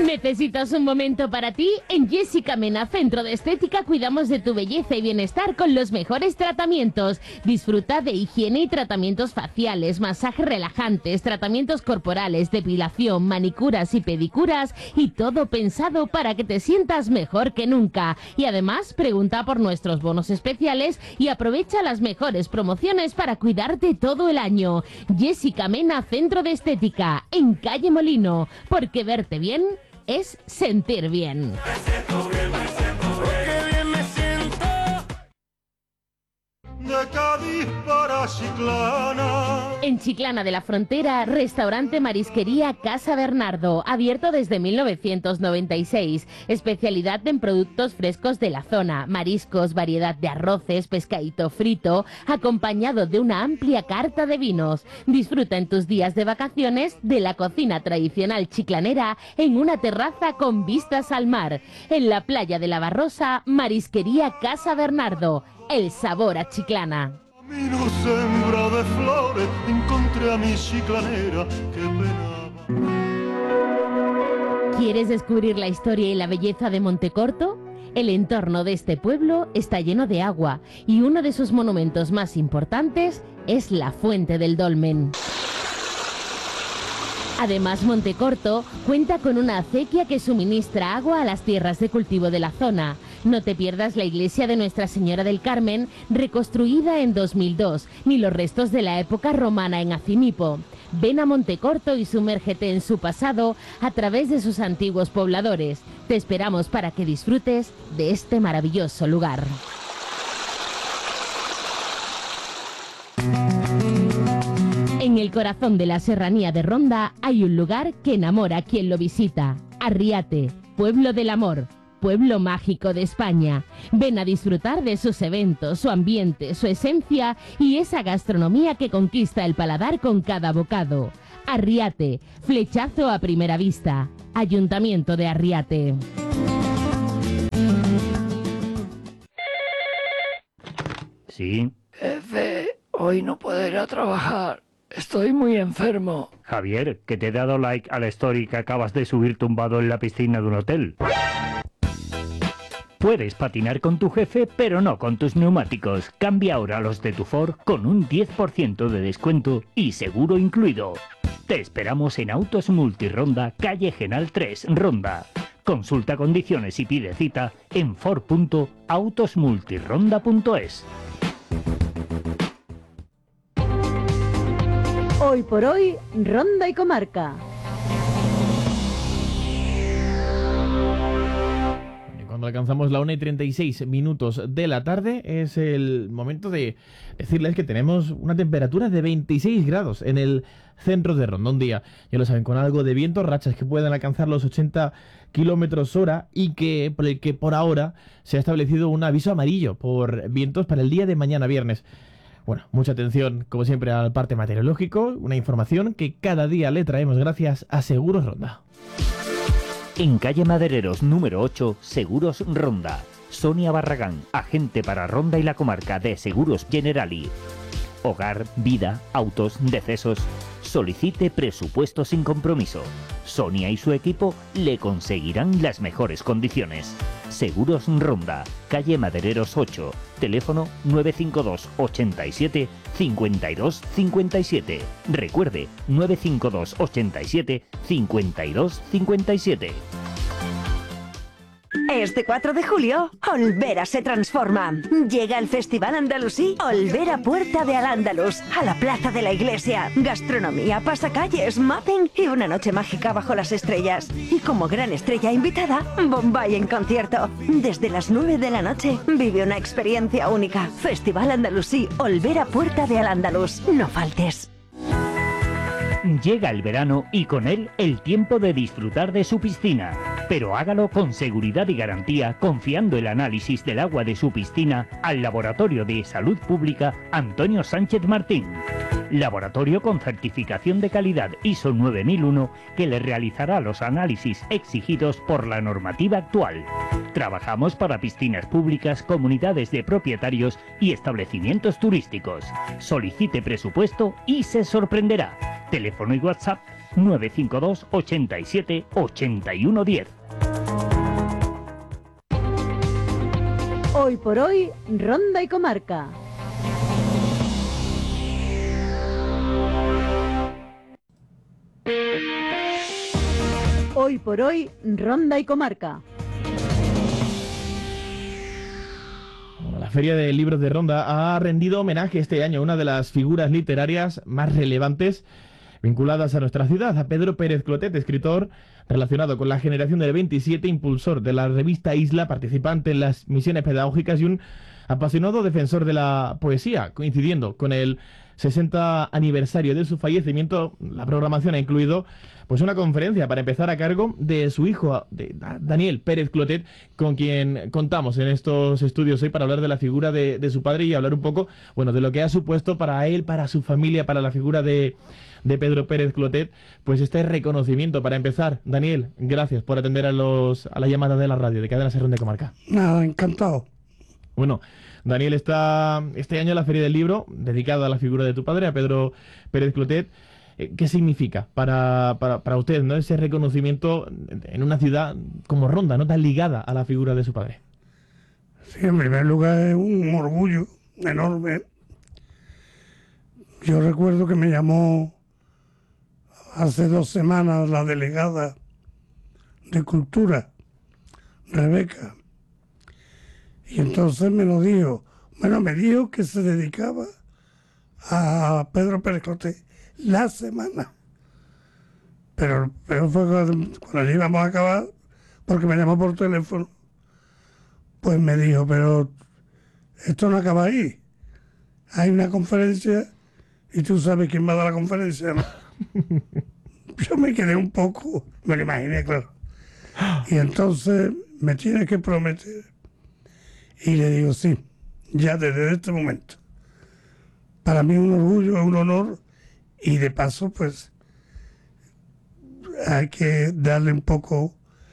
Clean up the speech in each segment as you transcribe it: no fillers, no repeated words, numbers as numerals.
¿Necesitas un momento para ti? En Jessica Mena, Centro de Estética, cuidamos de tu belleza y bienestar con los mejores tratamientos. Disfruta de higiene y tratamientos faciales, masajes relajantes, tratamientos corporales, depilación, manicuras y pedicuras, y todo pensado para que te sientas mejor que nunca. Y además, pregunta por nuestros bonos especiales y aprovecha las mejores promociones para cuidarte todo el año. Jessica Mena, Centro de Estética, en Calle Molino, porque verte bien es sentir bien. De Cádiz para Chiclana. En Chiclana de la Frontera, restaurante Marisquería Casa Bernardo, abierto desde 1996. Especialidad en productos frescos de la zona, mariscos, variedad de arroces, pescadito frito, acompañado de una amplia carta de vinos. Disfruta en tus días de vacaciones de la cocina tradicional chiclanera en una terraza con vistas al mar. En la playa de la Barrosa, Marisquería Casa Bernardo. El sabor a Chiclana. Camino sembrado de flores, encontré a mi chiclanera que penaba. ¿Quieres descubrir la historia y la belleza de Montecorto? El entorno de este pueblo está lleno de agua y uno de sus monumentos más importantes es la Fuente del Dolmen. Además, Montecorto cuenta con una acequia que suministra agua a las tierras de cultivo de la zona. No te pierdas la iglesia de Nuestra Señora del Carmen, reconstruida en 2002, ni los restos de la época romana en Acimipo. Ven a Montecorto y sumérgete en su pasado a través de sus antiguos pobladores. Te esperamos para que disfrutes de este maravilloso lugar. En el corazón de la serranía de Ronda hay un lugar que enamora a quien lo visita. Arriate, pueblo del amor. Pueblo mágico de España. Ven a disfrutar de sus eventos, su ambiente, su esencia y esa gastronomía que conquista el paladar con cada bocado. Arriate, flechazo a primera vista. Ayuntamiento de Arriate. Sí. Jefe, hoy no puedo ir a trabajar. Estoy muy enfermo. Javier, que te he dado like a la story que acabas de subir tumbado en la piscina de un hotel. Puedes patinar con tu jefe, pero no con tus neumáticos. Cambia ahora los de tu Ford con un 10% de descuento y seguro incluido. Te esperamos en Autos Multironda, calle Genal 3, Ronda. Consulta condiciones y pide cita en ford.autosmultironda.es. Hoy por hoy, Ronda y Comarca. Cuando alcanzamos la 1:36 de la tarde es el momento de decirles que tenemos una temperatura de 26 grados en el centro de Ronda. Un día, ya lo saben, con algo de viento, rachas que pueden alcanzar los 80 kilómetros hora y por el que por ahora se ha establecido un aviso amarillo por vientos para el día de mañana viernes. Bueno, mucha atención, como siempre, al parte meteorológico, una información que cada día le traemos gracias a Seguros Ronda. En calle Madereros número 8, Seguros Ronda. Sonia Barragán, agente para Ronda y la comarca de Seguros Generali. Hogar, vida, autos, decesos. Solicite presupuesto sin compromiso. Sonia y su equipo le conseguirán las mejores condiciones. Seguros Ronda, calle Madereros 8, teléfono 952 87 52 57. Recuerde, 952 87 52 57. Este 4 de julio, Olvera se transforma. Llega el Festival Andalusí Olvera Puerta de Al-Ándalus, a la Plaza de la Iglesia. Gastronomía, pasacalles, mapping y una noche mágica bajo las estrellas. Y como gran estrella invitada, Bombay en concierto. Desde las 9 de la noche, vive una experiencia única. Festival Andalusí Olvera Puerta de Al-Ándalus. No faltes. Llega el verano y con él el tiempo de disfrutar de su piscina. Pero hágalo con seguridad y garantía, confiando el análisis del agua de su piscina al Laboratorio de Salud Pública Antonio Sánchez Martín. Laboratorio con certificación de calidad ISO 9001 que le realizará los análisis exigidos por la normativa actual. Trabajamos para piscinas públicas, comunidades de propietarios y establecimientos turísticos. Solicite presupuesto y se sorprenderá. Teléfono y WhatsApp 952 87 81 10. Hoy por hoy, Ronda y Comarca. Hoy por hoy, Ronda y Comarca. La Feria de Libros de Ronda ha rendido homenaje este año a una de las figuras literarias más relevantes vinculadas a nuestra ciudad, a Pedro Pérez Clotet, escritor relacionado con la generación del 27, impulsor de la revista Isla, participante en las misiones pedagógicas y un apasionado defensor de la poesía. Coincidiendo con el 60 aniversario de su fallecimiento, la programación ha incluido pues una conferencia para empezar a cargo de su hijo, de Daniel Pérez Clotet, con quien contamos en estos estudios hoy para hablar de la figura de su padre y hablar un poco, bueno, de lo que ha supuesto para él, para su familia, para la figura de Pedro Pérez Clotet, pues este reconocimiento. Para empezar, Daniel, gracias por atender a la llamada de la radio de Cadena Ser de Comarca. Nada, encantado. Bueno, Daniel, está este año en la Feria del Libro, dedicada a la figura de tu padre, a Pedro Pérez Clotet. ¿Qué significa para usted, ¿no?, ese reconocimiento en una ciudad como Ronda, no tan ligada a la figura de su padre? Sí, en primer lugar es un orgullo enorme. Yo recuerdo que me llamó hace 2 semanas la delegada de Cultura, Rebeca, y entonces me lo dijo. Bueno, me dijo que se dedicaba a Pedro Pérez Clotet la semana. Pero fue cuando íbamos a acabar, porque me llamó por teléfono, pues me dijo, pero esto no acaba ahí. Hay una conferencia y tú sabes quién va a dar la conferencia, ¿no? Yo me quedé un poco, me lo imaginé, claro. Y entonces me tiene que prometer. Y le digo, sí, ya desde este momento. Para mí es un orgullo, es un honor. Y de paso, pues, hay que darle un poco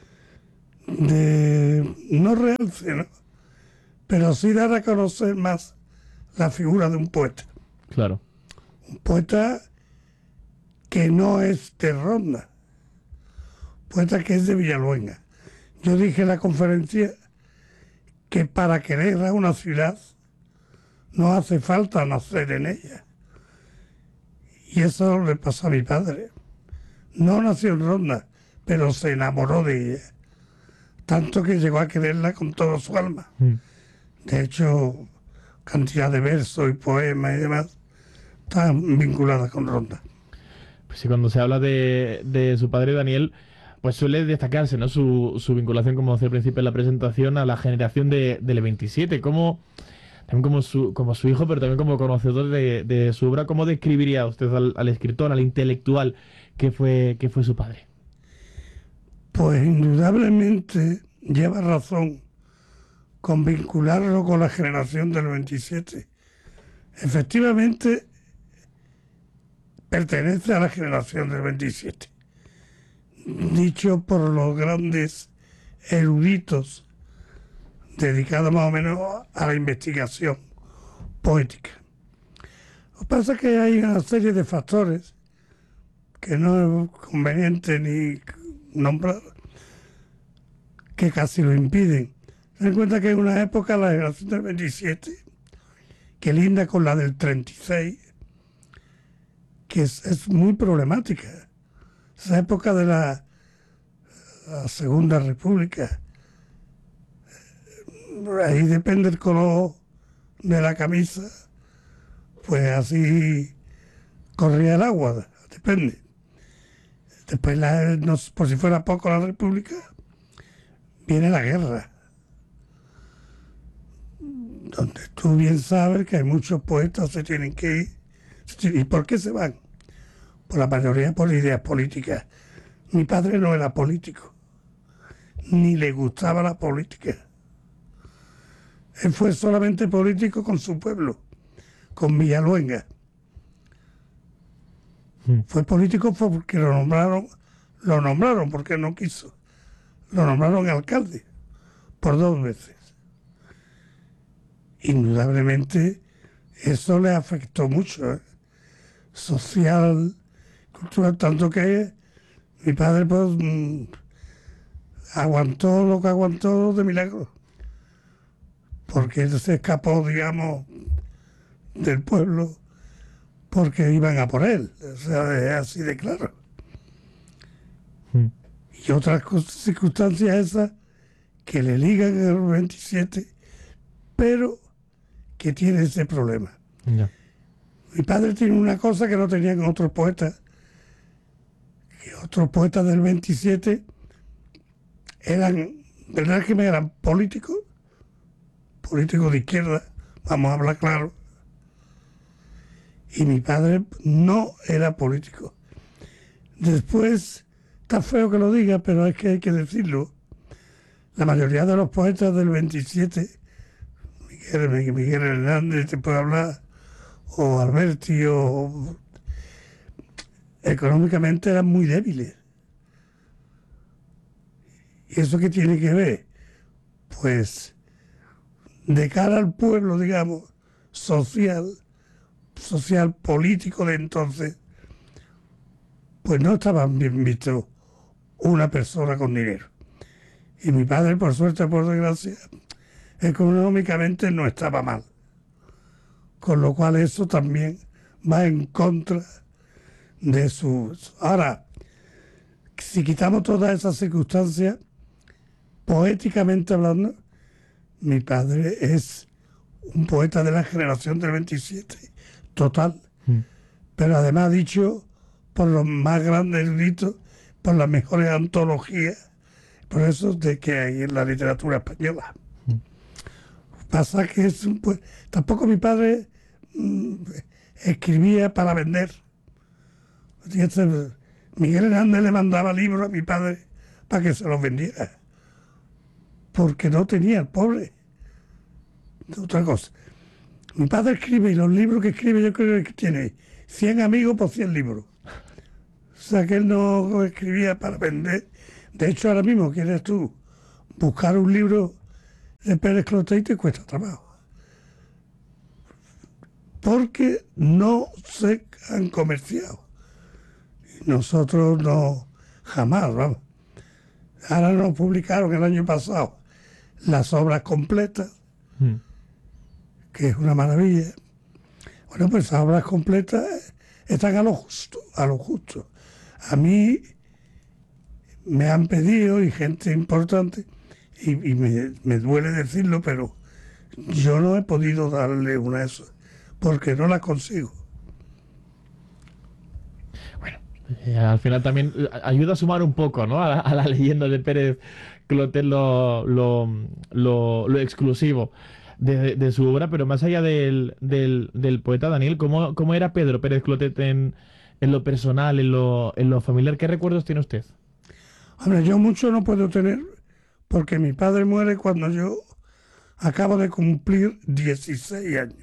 de, no realce, ¿no?, pero sí dar a conocer más la figura de un poeta. Claro. Un poeta que no es de Ronda, poeta que es de Villaluenga. Yo dije en la conferencia que para querer a una ciudad no hace falta nacer en ella. Y eso le pasó a mi padre. No nació en Ronda, pero se enamoró de ella. Tanto que llegó a quererla con toda su alma. De hecho, cantidad de versos y poemas y demás están vinculadas con Ronda. Pues sí, cuando se habla de su padre Daniel, pues suele destacarse, ¿no?, su vinculación, como decía al principio en la presentación, a la generación del 27. También como su hijo, pero también como conocedor de su obra. ¿Cómo describiría usted al escritor, al intelectual que fue su padre? Pues indudablemente lleva razón con vincularlo con la generación del 27. Efectivamente, pertenece a la generación del 27. Dicho por los grandes eruditos dedicados más o menos a la investigación poética. Lo que pasa es que hay una serie de factores que no es conveniente ni nombrar, que casi lo impiden. Ten en cuenta que en una época, la generación del 27, que linda con la del 36, que es muy problemática. Esa época de la Segunda República. Ahí depende el color de la camisa, pues así corría el agua, depende. Después, por si fuera poco la República, viene la guerra, donde tú bien sabes que hay muchos poetas que se tienen que ir. ¿Y por qué se van? Por la mayoría por ideas políticas. Mi padre no era político, ni le gustaba la política. Él fue solamente político con su pueblo, con Villaluenga. Fue político porque lo nombraron porque no quiso. Lo nombraron alcalde por 2 veces. Indudablemente eso le afectó mucho, social, cultural, tanto que mi padre pues aguantó lo que aguantó de milagro, porque él se escapó, digamos, del pueblo porque iban a por él, o sea, es así de claro. Y otras circunstancias esas que le ligan en el 27, pero que tiene ese problema. Ya. Mi padre tiene una cosa que no tenían otros poetas, que otros poetas del 27 eran, del régimen eran políticos de izquierda, vamos a hablar claro, y mi padre no era político. Después, está feo que lo diga, pero es que hay que decirlo, la mayoría de los poetas del 27, Miguel Hernández, te puedo hablar, o Alberti, o económicamente eran muy débiles. ¿Y eso qué tiene que ver? Pues de cara al pueblo, digamos, social, político de entonces, pues no estaban bien vistos una persona con dinero. Y mi padre, por suerte, por desgracia, económicamente no estaba mal. Con lo cual eso también va en contra de su... Ahora, si quitamos todas esas circunstancias, poéticamente hablando, mi padre es un poeta de la generación del 27, total. Pero además dicho por los más grandes eruditos, por las mejores antologías, por eso de que hay en la literatura española. Pasa que es un tampoco mi padre escribía para vender. Miguel Hernández le mandaba libros a mi padre para que se los vendiera, porque no tenía el pobre. Otra cosa. Mi padre escribe, y los libros que escribe yo creo que tiene 100 amigos por 100 libros. O sea que él no escribía para vender. De hecho, ahora mismo quieres tú buscar un libro de Pérez Clotet y te cuesta trabajo. Porque no se han comerciado. Y nosotros no, jamás, vamos. Ahora nos publicaron el año pasado las obras completas, que es una maravilla. Bueno, pues esas obras completas están a lo justo, a lo justo. A mí me han pedido, y gente importante, y me duele decirlo, pero yo no he podido darle una de esas, porque no la consigo. Bueno, al final también ayuda a sumar un poco, ¿no? A la leyenda de Pérez Clotet, lo exclusivo de su obra, pero más allá del poeta Daniel, ¿cómo era Pedro Pérez Clotet en lo personal, en lo familiar? ¿Qué recuerdos tiene usted? Hombre, yo mucho no puedo tener, porque mi padre muere cuando yo acabo de cumplir 16 años.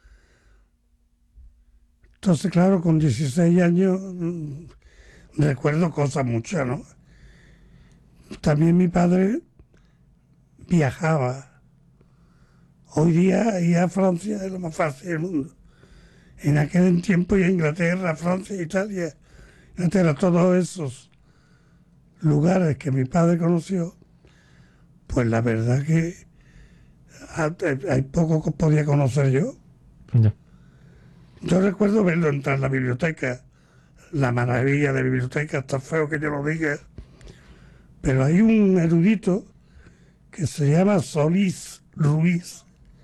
Entonces, claro, con 16 años recuerdo cosas muchas, ¿no? También mi padre viajaba. Hoy día ir a Francia es lo más fácil del mundo. En aquel tiempo ir a Inglaterra, Francia, Italia, Inglaterra, todos esos lugares que mi padre conoció, pues la verdad que hay poco que podía conocer yo. Ya. Yo recuerdo verlo entrar en la biblioteca, la maravilla de la biblioteca, está feo que yo lo diga, pero hay un erudito que se llama Solís Ruiz,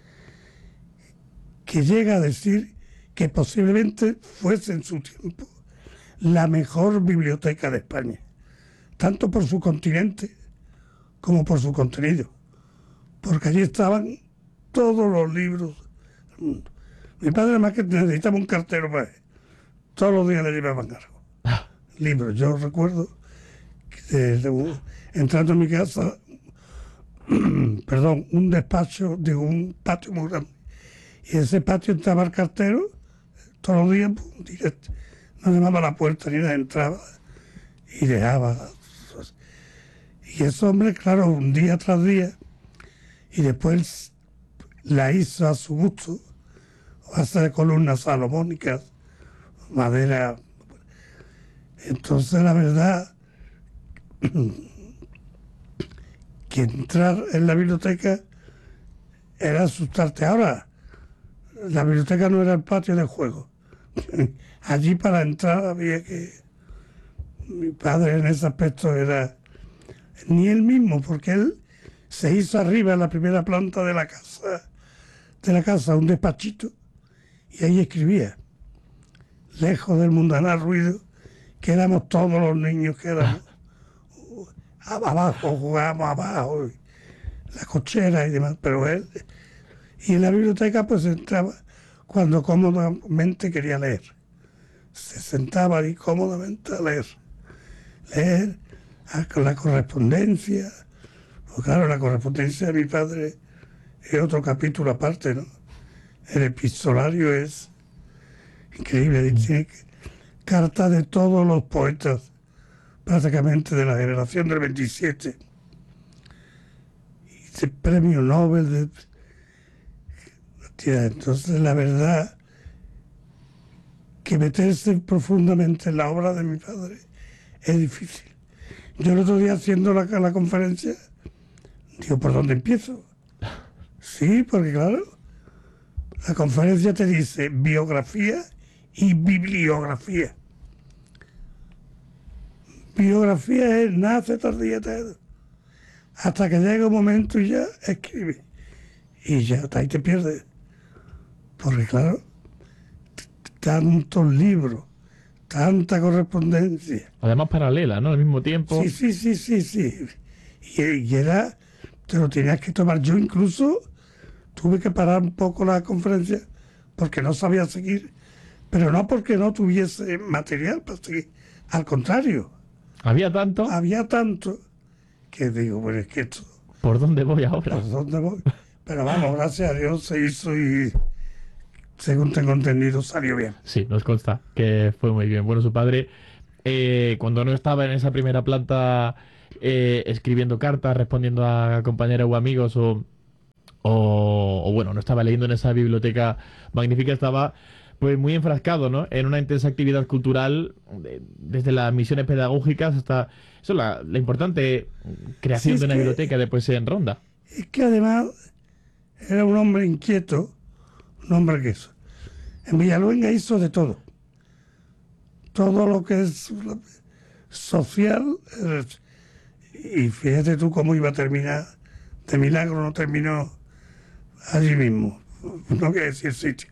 que llega a decir que posiblemente fuese en su tiempo la mejor biblioteca de España, tanto por su continente como por su contenido, porque allí estaban todos los libros del mundo. Mi padre, además, que necesitaba un cartero para él, todos los días le llevaban algo, libros. Yo recuerdo que entrando en mi casa, un despacho, un patio muy grande, y en ese patio entraba el cartero todos los días, directo, no llamaba a la puerta ni nada, entraba y dejaba. Y ese hombre, claro, un día tras día, y después la hizo a su gusto, base de columnas salomónicas, madera, Entonces la verdad que entrar en la biblioteca era asustarte. Ahora, la biblioteca no era el patio de juego. Allí para entrar había que... Mi padre en ese aspecto era... Ni él mismo, porque él se hizo arriba en la primera planta de la casa, un despachito, y ahí escribía, lejos del mundanal ruido, que éramos todos los niños que éramos. Abajo, jugábamos abajo, la cochera y demás, pero él... Y en la biblioteca pues entraba cuando cómodamente quería leer. Se sentaba ahí cómodamente a leer. Con la correspondencia. Pues claro, la correspondencia de mi padre es otro capítulo aparte, ¿no? El epistolario es increíble. Tiene cartas de todos los poetas, prácticamente de la generación del 27. Y de premio Nobel de... Entonces, la verdad, que meterse profundamente en la obra de mi padre es difícil. Yo el otro día haciendo la conferencia, digo, ¿por dónde empiezo? Sí, porque claro, la conferencia te dice biografía y bibliografía. Biografía es nace, tardía, todo. Hasta que llega un momento y ya escribe. Y ya ahí te pierdes. Porque claro, tantos libros, tanta correspondencia. Además paralela, ¿no? Al mismo tiempo. Sí. Y era, te lo tenías que tomar. Yo incluso tuve que parar un poco la conferencia porque no sabía seguir, pero no porque no tuviese material para seguir. Al contrario. ¿Había tanto? Había tanto que digo, bueno, es que esto... ¿Por dónde voy ahora? ¿Por dónde voy? Pero vamos, gracias a Dios se hizo y... Según tengo entendido, salió bien. Sí, nos consta que fue muy bien. Bueno, su padre, cuando no estaba en esa primera planta escribiendo cartas, respondiendo a compañeros o amigos, o bueno, no estaba leyendo en esa biblioteca magnífica, estaba pues muy enfrascado, ¿no? En una intensa actividad cultural, desde las misiones pedagógicas hasta eso, la importante creación de una biblioteca después en Ronda. Es que además era un hombre inquieto, un hombre que eso. En Villaluenga hizo de todo. Todo lo que es social. Y fíjate tú cómo iba a terminar. De milagro no terminó allí mismo. No quiero decir sitio.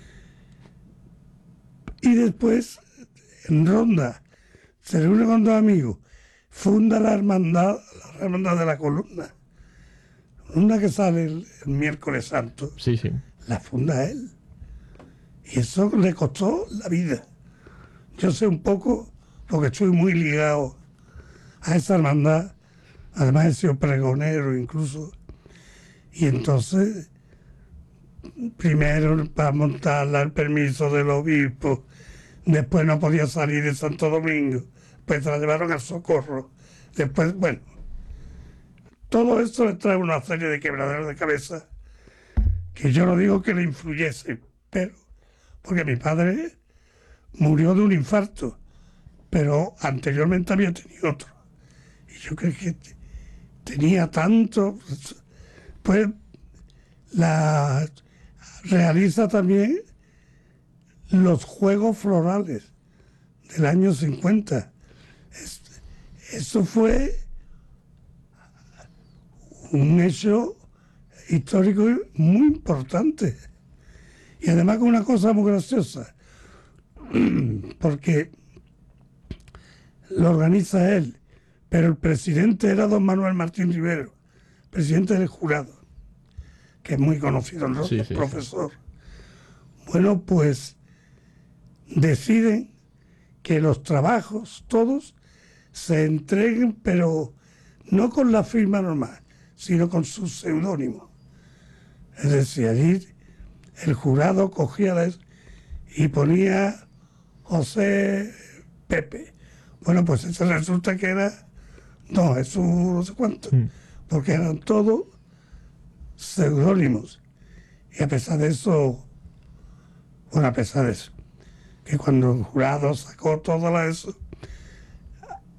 Y después, en Ronda, se reúne con dos amigos. Funda la hermandad de la columna. Una que sale el miércoles santo. Sí. La funda él. Y eso le costó la vida. Yo sé un poco, porque estoy muy ligado a esa hermandad. Además he sido pregonero incluso. Y entonces, primero para montarla, el permiso del obispo. Después no podía salir de Santo Domingo. Pues se la llevaron al Socorro. Después, bueno, todo esto le trae una serie de quebraderos de cabeza que yo no digo que le influyese, pero porque mi padre murió de un infarto, pero anteriormente había tenido otro. Y yo creo que tenía tanto, pues realiza también los Juegos Florales del año 50. Eso fue un hecho histórico muy importante. Y además con una cosa muy graciosa, porque lo organiza él, pero el presidente era don Manuel Martín Rivero, presidente del jurado, que es muy conocido, ¿no? Sí. Profesor. Bueno, pues deciden que los trabajos todos se entreguen, pero no con la firma normal, sino con su seudónimo. Es decir, allí el jurado cogía y ponía José Pepe. Bueno, pues eso resulta que era Don Jesús, no sé cuánto, porque eran todos seudónimos. Y a pesar de eso, que cuando el jurado sacó todo eso,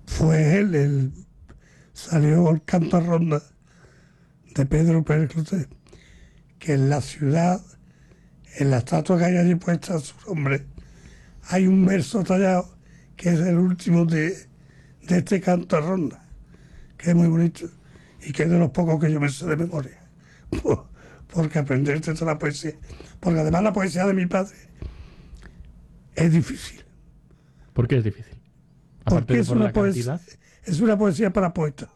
fue él, salió el canto a ronda de Pedro Pérez Clotet, que en la ciudad, en la estatua que hay allí puesta a su nombre, hay un verso tallado que es el último de este canto a ronda, que es muy bonito y que es de los pocos que yo me sé de memoria, porque aprenderte toda la poesía, porque además la poesía de mi padre es difícil. ¿Por qué es difícil? Aparte Porque de es por una, la cantidad. es una poesía para poetas.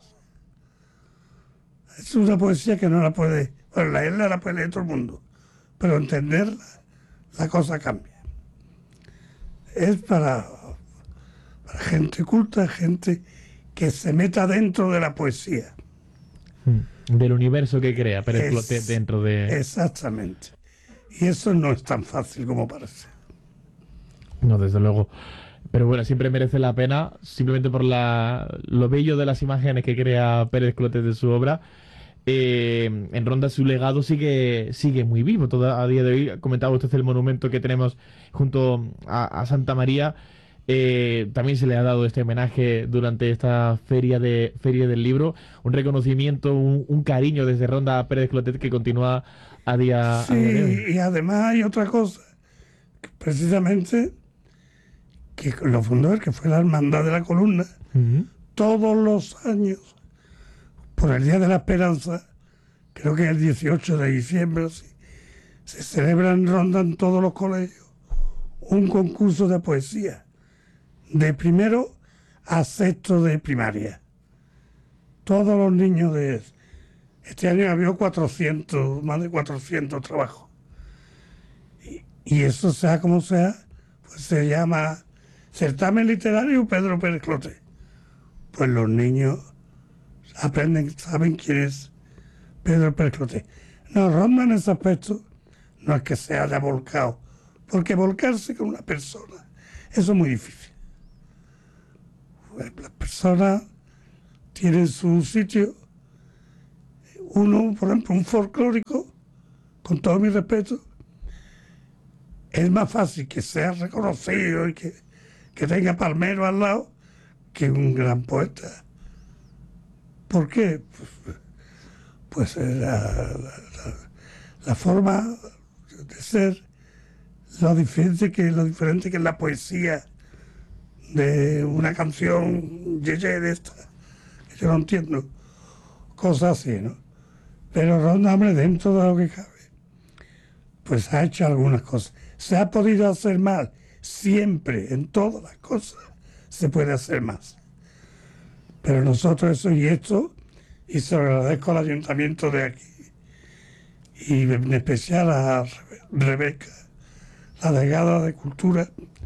Es una poesía que no la puede, bueno, leerla la puede leer todo el mundo, pero entenderla, la cosa cambia. Es para gente culta, gente que se meta dentro de la poesía. Del universo que crea Pérez Clotet dentro de... Exactamente. Y eso no es tan fácil como parece. No, desde luego. Pero bueno, siempre merece la pena, simplemente por lo bello de las imágenes que crea Pérez Clotet de su obra. En Ronda su legado sigue muy vivo. A día de hoy, comentaba usted el monumento que tenemos junto a Santa María. También se le ha dado este homenaje durante esta feria del libro. Un reconocimiento, un cariño desde Ronda a Pérez Clotet que continúa a día de hoy. Y además hay otra cosa, que precisamente que lo fundó él, que fue la Hermandad de la Columna. Todos los años, por el Día de la Esperanza, creo que es el 18 de diciembre, así, se celebra en Ronda, en todos los colegios, un concurso de poesía, de primero a sexto de primaria. Todos los niños de... Este año había 400, más de 400 trabajos. Y eso, sea como sea, pues se llama Certamen Literario Pedro Pérez Clotet. Pues los niños aprenden, saben quién es Pedro Pérez Clotet. No, Ronda en ese aspecto no es que se haya volcado, porque volcarse con una persona, eso es muy difícil. Las personas tienen su sitio. Uno, por ejemplo, un folclórico, con todo mi respeto, es más fácil que sea reconocido y que tenga palmero al lado que un gran poeta. ¿Por qué? Pues la forma de ser, lo diferente que es la poesía de una canción yeye de esta, que yo no entiendo, cosas así, ¿no? Pero Ronda, hombre, dentro de lo que cabe, pues ha hecho algunas cosas. Se ha podido hacer más, siempre, en todas las cosas, se puede hacer más. Pero nosotros eso y esto, y se lo agradezco al ayuntamiento de aquí, y en especial a Rebeca, la delegada de Cultura,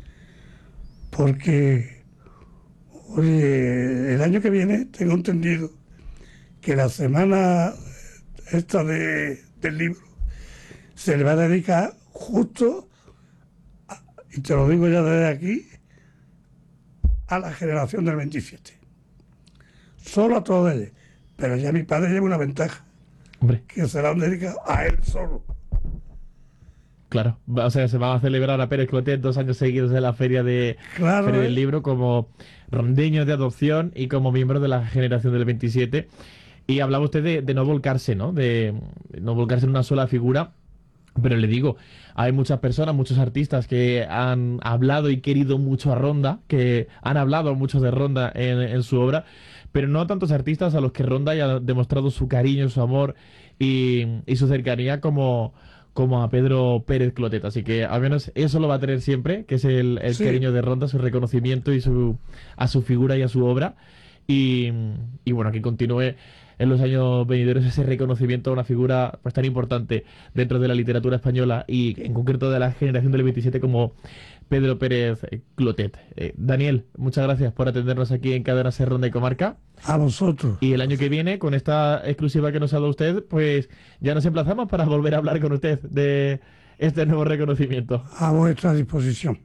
porque, oye, el año que viene tengo entendido que la semana esta del libro se le va a dedicar justo, y te lo digo ya desde aquí, a la generación del 27. Solo a todos ellos. Pero ya mi padre lleva una ventaja. Hombre. Que se la han dedicado a él solo. Claro, o sea, se va a celebrar a Pérez Clotet 2 años seguidos en la feria del libro como rondeño de adopción y como miembro de la generación del 27. Y hablaba usted de no volcarse, ¿no? De no volcarse en una sola figura. Pero le digo, hay muchas personas, muchos artistas que han hablado y querido mucho a Ronda, que han hablado mucho de Ronda en su obra, pero no tantos artistas a los que Ronda haya demostrado su cariño, su amor y su cercanía como a Pedro Pérez Clotet. Así que al menos eso lo va a tener siempre, que es el sí, cariño de Ronda, su reconocimiento y a su figura y a su obra. Y bueno, que continúe en los años venideros ese reconocimiento a una figura pues tan importante dentro de la literatura española y en concreto de la generación del 27 como Pedro Pérez Clotet. Daniel, muchas gracias por atendernos aquí en Cadena SER Ronda y Comarca. A vosotros. Y el año que viene, con esta exclusiva que nos ha dado usted, pues ya nos emplazamos para volver a hablar con usted de este nuevo reconocimiento. A vuestra disposición.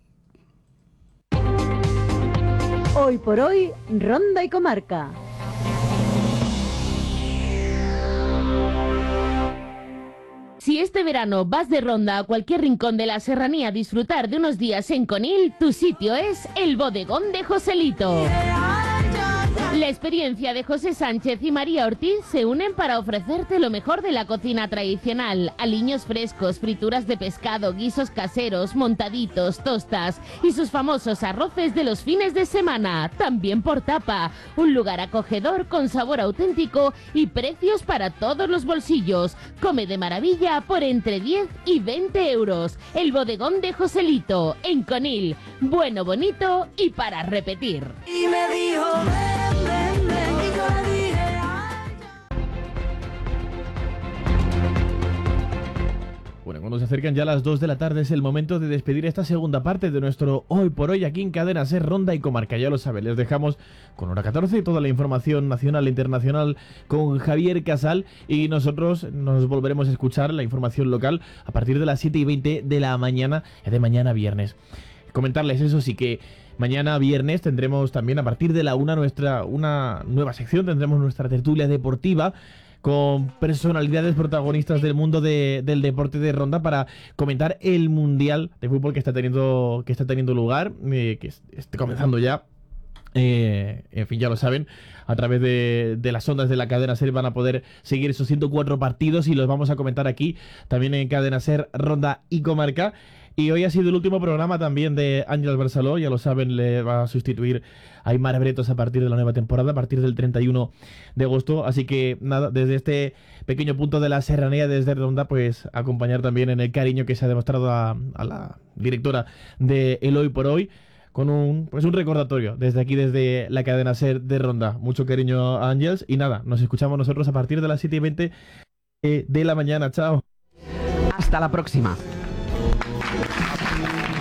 Hoy por hoy, Ronda y Comarca. Si este verano vas de ronda a cualquier rincón de la serranía a disfrutar de unos días en Conil, tu sitio es el Bodegón de Joselito. La experiencia de José Sánchez y María Ortiz se unen para ofrecerte lo mejor de la cocina tradicional. Aliños frescos, frituras de pescado, guisos caseros, montaditos, tostas y sus famosos arroces de los fines de semana, también por tapa. Un lugar acogedor con sabor auténtico y precios para todos los bolsillos. Come de maravilla por entre 10 y 20 euros. El bodegón de Joselito, en Conil. Bueno, bonito y para repetir. Y me dijo, ven, ven, ven, y yo le dije, Bueno, cuando se acercan ya las 2 de la tarde es el momento de despedir esta segunda parte de nuestro Hoy por Hoy aquí en Cadena Ser, Ronda y Comarca. Ya lo saben, les dejamos con hora 14 toda la información nacional e internacional con Javier Casal y nosotros nos volveremos a escuchar la información local a partir de las 7:20 de la mañana de mañana viernes. Comentarles eso sí que mañana viernes tendremos también a partir de la 1 una nueva sección, tendremos nuestra tertulia deportiva con personalidades protagonistas del mundo del deporte de Ronda para comentar el Mundial de Fútbol que está teniendo lugar, que está comenzando ya. En fin, ya lo saben, a través de las ondas de la Cadena Ser van a poder seguir esos 104 partidos y los vamos a comentar aquí, también en Cadena Ser, Ronda y Comarca. Y hoy ha sido el último programa también de Ángel Barceló, ya lo saben, le va a sustituir a Aymar Bretos a partir de la nueva temporada, a partir del 31 de agosto. Así que nada, desde este pequeño punto de la serranía, desde Ronda, pues acompañar también en el cariño que se ha demostrado a la directora de El Hoy por Hoy, con un recordatorio desde aquí, desde la Cadena Ser de Ronda. Mucho cariño a Ángels y nada, nos escuchamos nosotros a partir de las 7:20 de la mañana. Chao. Hasta la próxima.